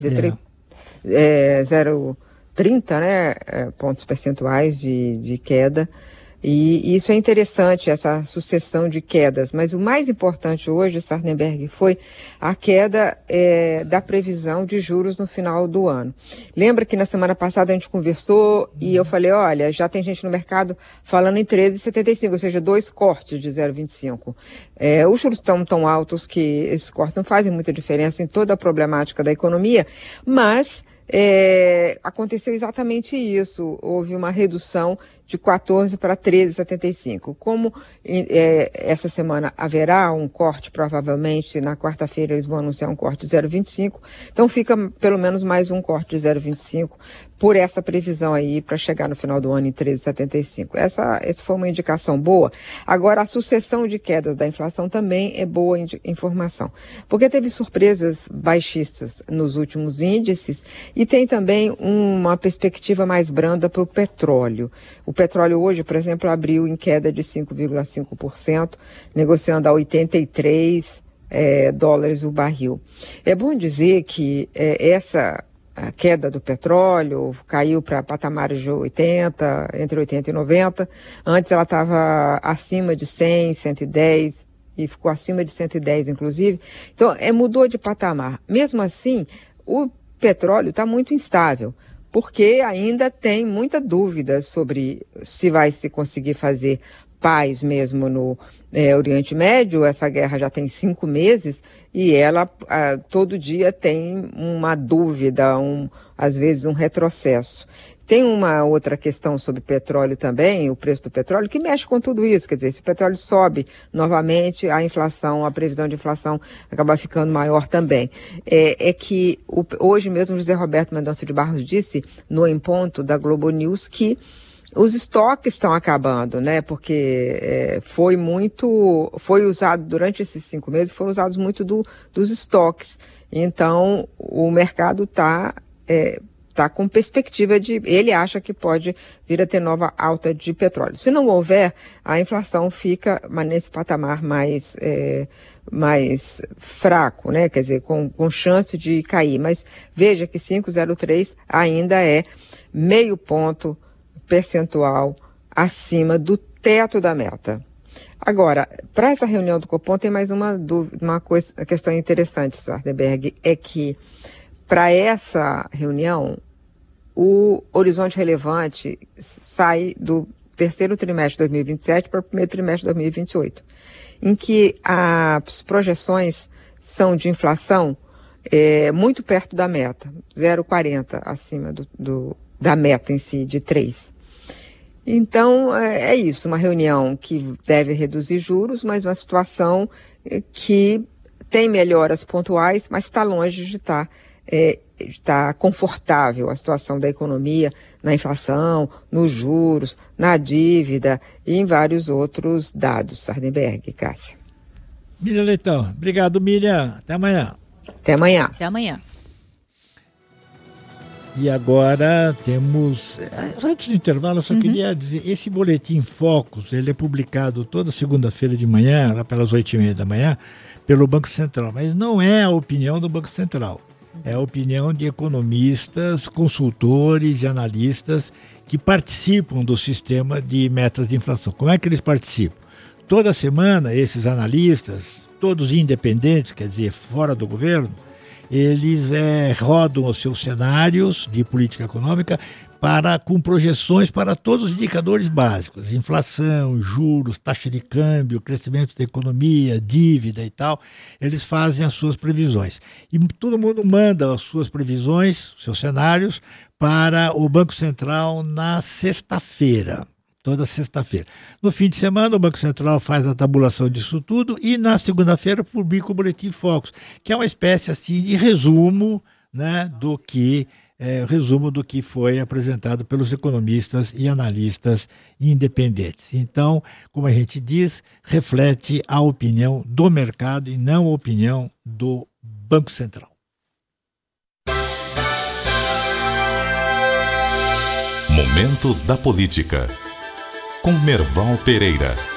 É. 0,30, né, pontos percentuais de queda. E isso é interessante, essa sucessão de quedas. Mas o mais importante hoje, Sardenberg, foi a queda da previsão de juros no final do ano. Lembra que na semana passada a gente conversou e eu falei, olha, já tem gente no mercado falando em 13,75, ou seja, 2 cortes de 0,25. Os juros estão tão altos que esses cortes não fazem muita diferença em toda a problemática da economia, mas aconteceu exatamente isso. Houve uma redução de 14 para 13,75. Como essa semana haverá um corte, provavelmente na quarta-feira eles vão anunciar um corte de 0,25, então fica pelo menos mais um corte de 0,25 por essa previsão aí para chegar no final do ano em 13,75. Essa foi uma indicação boa. Agora, a sucessão de quedas da inflação também é boa informação, porque teve surpresas baixistas nos últimos índices e tem também uma perspectiva mais branda para o petróleo. O petróleo hoje, por exemplo, abriu em queda de 5,5%, negociando a 83 dólares o barril. É bom dizer que a queda do petróleo caiu para patamares de 80, entre 80 e 90. Antes ela estava acima de 100, 110 e ficou acima de 110, inclusive. Então, mudou de patamar. Mesmo assim, o petróleo está muito instável, porque ainda tem muita dúvida sobre se vai se conseguir fazer paz mesmo no Oriente Médio. Essa guerra já tem 5 meses e ela todo dia tem uma dúvida, às vezes um retrocesso. Tem uma outra questão sobre petróleo também, o preço do petróleo, que mexe com tudo isso. Quer dizer, se o petróleo sobe novamente, a previsão de inflação acaba ficando maior também. Que hoje mesmo José Roberto Mendonça de Barros disse, no Em Ponto da Globo News, que os estoques estão acabando, né? Porque foi usado durante esses 5 meses, foram usados muito dos estoques. Então, o mercado está com perspectiva ele acha que pode vir a ter nova alta de petróleo. Se não houver, a inflação fica nesse patamar mais fraco, né? Quer dizer, com chance de cair. Mas veja que 5,03 ainda é meio ponto percentual acima do teto da meta. Agora, para essa reunião do Copom tem mais uma questão interessante, Sardenberg, é que para essa reunião o horizonte relevante sai do terceiro trimestre de 2027 para o primeiro trimestre de 2028, em que as projeções são de inflação muito perto da meta, 0,40 acima da meta em si, de 3. Então, é isso, uma reunião que deve reduzir juros, mas uma situação que tem melhoras pontuais, mas está longe de estar confortável a situação da economia, na inflação, nos juros, na dívida e em vários outros dados. Sardenberg, Cássia. Miriam Leitão, obrigado, Miriam. Até amanhã. Até amanhã. Até amanhã. E agora temos, antes do intervalo, eu só queria dizer, esse Boletim Focus, ele é publicado toda segunda-feira de manhã, lá pelas 8h30 da manhã, pelo Banco Central, mas não é a opinião do Banco Central, é a opinião de economistas, consultores e analistas que participam do sistema de metas de inflação. Como é que eles participam? Toda semana, esses analistas, todos independentes, quer dizer, fora do governo, eles rodam os seus cenários de política econômica com projeções para todos os indicadores básicos, inflação, juros, taxa de câmbio, crescimento da economia, dívida e tal. Eles fazem as suas previsões. E todo mundo manda as suas previsões, seus cenários, para o Banco Central na sexta-feira. Toda sexta-feira. No fim de semana, o Banco Central faz a tabulação disso tudo e na segunda-feira publica o Boletim Focus, que é uma espécie assim, de resumo, né, do que foi apresentado pelos economistas e analistas independentes. Então, como a gente diz, reflete a opinião do mercado e não a opinião do Banco Central. Momento da Política, com Merval Pereira.